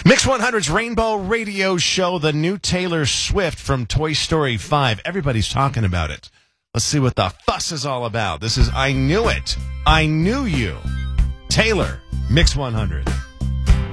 Mix 100's Rainbow Radio Show, the new Taylor Swift from Toy Story 5. Everybody's talking about it. Let's see what the fuss is all about. This is I Knew It. I Knew You. Taylor, Mix 100.